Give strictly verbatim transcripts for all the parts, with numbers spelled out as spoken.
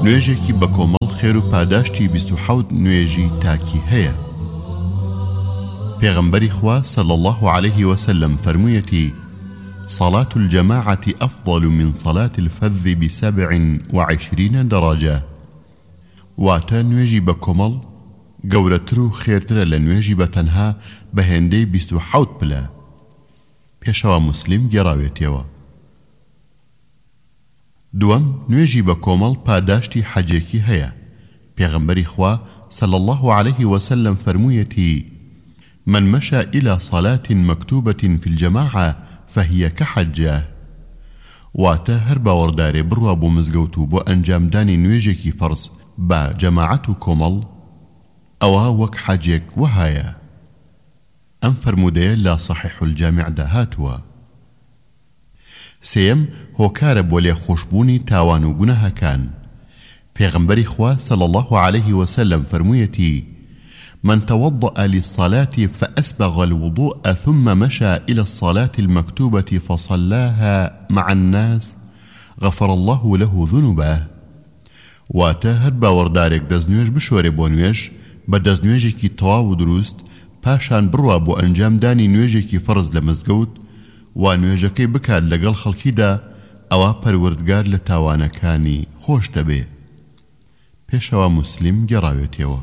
نوێژێکی بە کۆمەڵ خێر و پاداشتی بیست و حەوت نوێژی تاکی هەیە. پێغەمبەری خوا صلی الله عليه وسلم فەرموویەتی: صلاة الجماعة أفضل من صلاة الفذ بسبع وعشرين درجة. واتە نوێژی بە کۆمەڵ گەورەتر و خێرترە لە نوێژی بە تەنها بە هێندەی بیست و حەوت پلە. پێشەوە موسلیم گێڕاوێتەوە. دووەم، نوێژی بە کۆمەڵ پاداشتی حەجێکی هەیە. پێغەمبەری خوا صلی الله عليه وسلم فەرموویەتی: من مشى إلى صلاة مكتوبة في الجماعة فهي كحجة. واتە هەر باوەڕدارێ بڕوا بۆ مزگەوت و بۆ ئەنجامدانی نوێژێکی فەرز بە جەماعەت و کۆمەڵ، ئەوە وەک حەجێک وهایە. ئەم فەرموودەیە لە صحیح الجامعدا هاتووە. سێم، هۆکارە بۆ لێخۆشبوونی تاوان و گوناهەکان. پێغەمبەری خوا صلی الله عليه وسلم فەرموویەتی: من توضأ للصلاة فأسبغ الوضوء ثم مشى إلى الصلاة المكتوبة فصلاها مع الناس غفر الله له ذنوبه. واتە هەر باوەڕدارێک دەستنوێژ بشۆرێ بۆ نوێژ بە دەستنوێژێکی تەواو و دروست، پاشان بڕوا بۆ ئەنجامدانی نوێژێکی فەرز لە مزگەوت و نوێژەکەی بکات لەگەڵ خەڵکیدا، ئەوە پەروەردگار لە تاوانەکانی خۆش دەبێ. پێشەوە موسلیم گێڕاوێتەوە.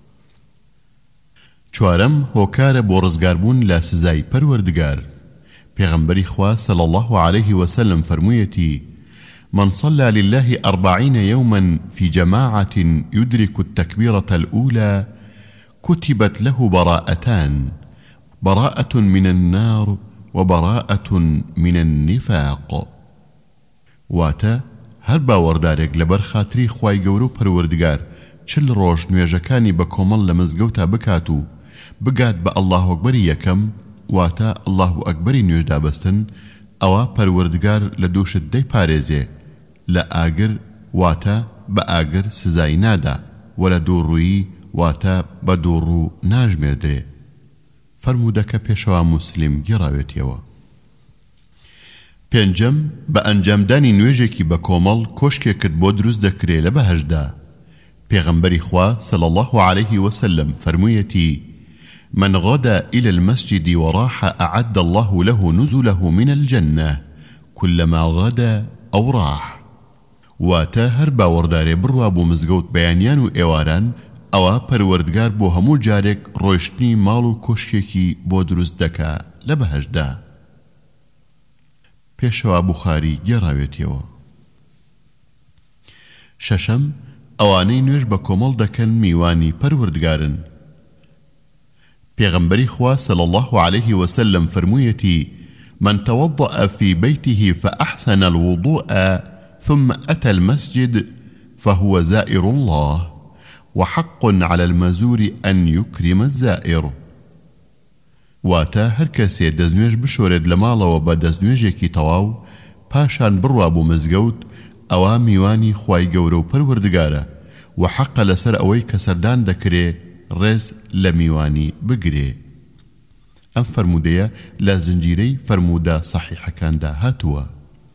چوارەم، هۆکارە بۆ ڕزگاربوون لە سزای پەروەردگار. پێغەمبەری خوا صلی الله عليه وسلم فەرموویەتی: من صلى لله أربعين يوما في جماعة يدرك التكبيرة الأولى كتبت له براءتان، براءة من النار وبراءة من النفاق. واتا هەر باوەڕدارێک لەبەر خاتری خوای گەورە و پەروەردگار چل ڕۆژ نوێژەکانی بە کۆمەڵ لە مزگەوتا بکات و بگات بە ئەڵڵاهو ئەکبەری یەکەم، واتە ئەڵڵاهو ئەکبەری نوێژدا بەستن، ئەوە پەروەردگار لە دووشت دەی پارێزێ، لە ئاگر واتە بە ئاگر سزای نادا، و لە دووڕوویی واتە بە دووڕوو ناژمێردرێ. فەرموودەکە پێشەوە موسلیم گێڕاوێتەوە. پێنجەم، بە ئەنجامدانی نوێژێکی بە کۆمەڵ کۆشکێکت بۆ دروست دەکرێ لە بەهەشدا. پێغەمبەری خوا صلی الله عليه وسلم فەرموویەتی: من غدا إلى المسجد وراح أعد الله له نزله من الجنة كلما غدا أو راح. واتە هەر باوەڕدارێ بڕوا بۆ مزگەوت بەیانیان و ئێواران، ئەوە پەروەردگار بۆ هەموو جارێک ڕۆیشتنی ماڵ و کۆشکێکی بۆ دروست دەکا لە بەهەشدا. پێشەوە بوخاری گێڕاوێتەوە. شەشەم، ئەوانەی نوێژ بە کۆمەڵ دەکەن میوانی پەروەردگارن. پێغەمبەری خوا صلی الله عليه وسلم فەرموویەتی: من توضأ في بيته فأحسن الوضوء ثم أتى المسجد فهو زائر الله وحق على المزور أن يكرم الزائر. واتا هەر کەسێ دەستنوێژ بشۆرێت لە ماڵەوە بە دەستنوێژێکی تەواو، پاشان بڕوا بۆ مزگەوت، ئەوە میوانی خوای گەورە و پەروەردگارە و حەقە لەسەر ئەوەی کە سەردان دەکرێ ڕێز لە میوانی بگرێ. ئەم فەرموودەیە لە زنجیرەی فەرموودە سەحیحەکاندا هاتووە.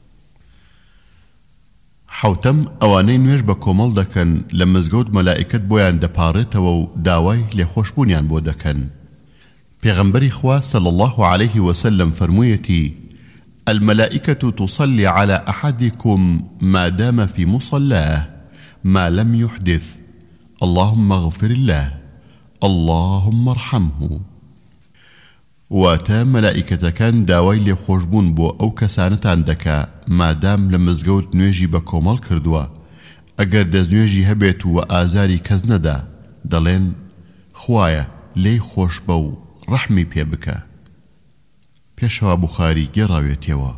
حەوتەم، ئەوانەی نوێژ بە کۆمەڵ دەکەن لە مزگەوت مەلائیکەت بۆیان دەپاڕێتەوە و داوای لێخۆشبوونیان بۆ دەکەن. پێغەمبەری خوا صلی الله عليه وسلم فەرموویەتی: الملائكة تصلي على أحدكم ما دام في مصلاه ما لم يحدث اللهم اغفر له اللهم ارحمه. واتە مەلائیکەتەکان داوای لێخۆشبوون بۆ ئەو کەسانەتان دەکا مادام لە مزگەوت نوێژی بە کۆمەڵ کردووە. ئەگەر دەستنوێژی هەبێت و ئازاری کەس نەدا، دەڵێن: خوایە لێی خۆش بە و ڕەحمی پێ بکە. پێشەوە بوخاری گێڕاوێتەوە.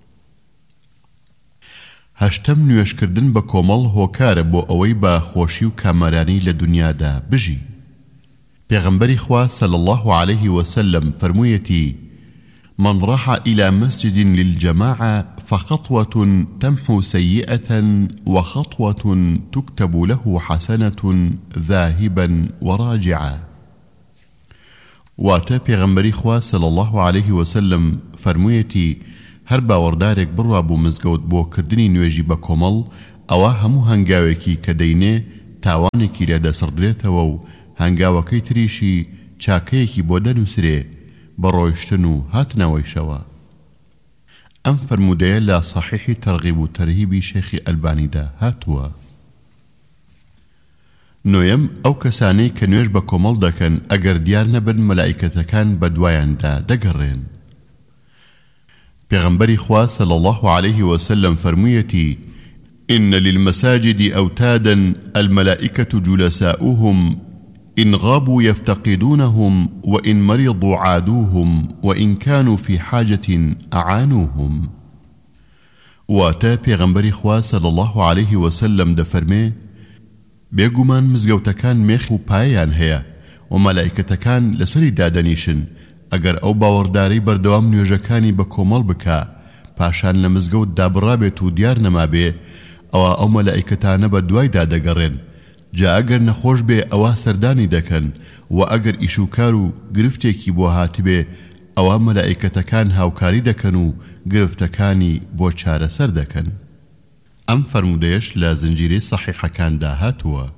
هەشتەم، نوێژکردن بە کۆمەڵ هۆکارە بۆ ئەوەی بە خۆشی و کامەرانی لە دنیادا بژی. پێغەمبەری خوا صلی الله عليه وسلم فەرموویەتی: من راح إلى مسجد للجماعة فخطوة تمحو سيئة وخطوة تكتب له حسنة ذاهبا وراجعا. واتە پێغەمبەری خوا صلی الله عليه وسلم فەرموویەتی: هەر باوەڕدارێک بڕوا بۆ مزگەوت بۆ کردنی نوێژی بە کۆمەڵ، ئەوە هەموو هەنگاوێکی کە دەینێ تاوانێکی لێدەسڕدرێتەوە و هەنگاوەکەی تریشی چاکەیەکی بۆ دەنووسرێ بە ڕۆیشتن و هاتنەوەیشەوە. ئەم فەرمودەیە لە صحیحی تەرغیب و تەرهیبی شێخی ئەلبانیدا هاتووە. نۆیەم ئەو کەسانەی کە نوێژ بە کۆمەڵ دەکەن ئەگەر دیار نەبن مەلائیکەتەکان بە دوایاندا دەگەڕێن. پێغەمبەری خوا صلی الله عليه وسلم فەرموویەتی: إن للمساجد أوتادا الملائكة جلساؤهم إن غابوا يفتقدونهم وإن مرضوا عادوهم وإن كانوا في حاجة أعانوهم. واتا پیغمبری خوا صلی الله عليه وسلم دفرمي بێگومان مزگەوتەکان مێخ و پایان هەیە و مەلائیکەتەکان لەسەری دادەنیشن ئەگەر ئەو باوەڕداری بەردەوام نوێژەکانی بە کۆمەڵ بکا پاشان لە مزگەوت دابڕابێت و دیار نەمابێ ئەوە ئەو مەلائیکەتانە بە دوای دادەگەڕێن. جا ئەگەر نەخۆش بێ ئەوە سەردانی دەکەن و ئەگەر ئیشوکار و گرفتێکی بۆ هاتبێ ئەوە مەلائیکەتەکان هاوکاری دەکەن و گرفتەکانی بۆ چارەسەر دەکەن. ئەم فەرمودەیەش لە زنجیرەی سەحیحەکاندا هاتووە.